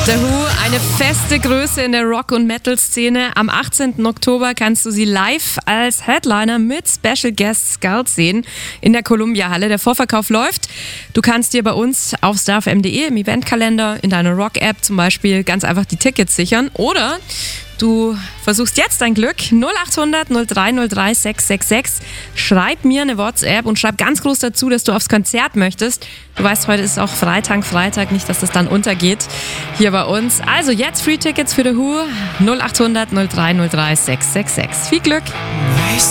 The Who, eine feste Größe in der Rock- und Metal-Szene. Am 18. Oktober kannst du sie live als Headliner mit Special Guest Skulls sehen in der Columbia-Halle. Der Vorverkauf läuft. Du kannst dir bei uns auf starfm.de im Eventkalender, in deiner Rock-App zum Beispiel, ganz einfach die Tickets sichern. Oder du versuchst jetzt dein Glück. 0800 0303 666. Schreib mir eine WhatsApp und schreib ganz groß dazu, dass du aufs Konzert möchtest. Du weißt, heute ist auch Freitag, nicht, dass das dann untergeht hier bei uns. Also jetzt Free Tickets für The Who. 0800 0303 666. Viel Glück!